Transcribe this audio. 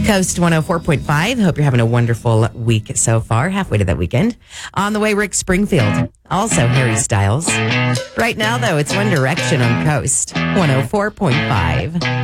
Coast 104.5. Hope you're having a wonderful week so far. Halfway to that weekend. On the way, Rick Springfield. Also, Harry Styles. Right now, though, it's One Direction on Coast 104.5.